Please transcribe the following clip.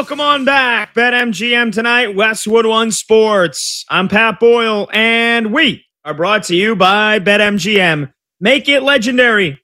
Welcome on back. BetMGM tonight, Westwood One Sports. I'm Pat Boyle, and we are brought to you by BetMGM. Make it legendary